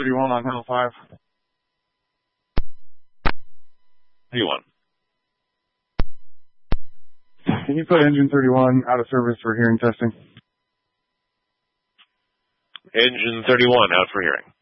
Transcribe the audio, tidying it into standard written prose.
31 on Hill 5. 31. Can you put engine 31 out of service for hearing testing? Engine 31 out for hearing.